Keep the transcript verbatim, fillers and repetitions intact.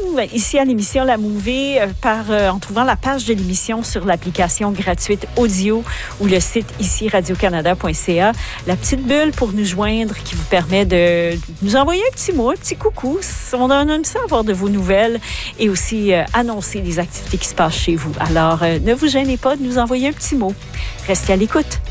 joindre ici à l'émission La Mouvée euh, par, euh, en trouvant la page de l'émission sur l'application gratuite audio ou le site ici radio canada point c a. La petite bulle pour nous joindre qui vous permet de nous envoyer un petit mot, un petit coucou. On aime ça avoir de vos nouvelles et aussi euh, annoncer les activités qui se passent chez vous. Alors, euh, ne vous gênez pas de nous envoyer un petit mot. Restez à l'écoute.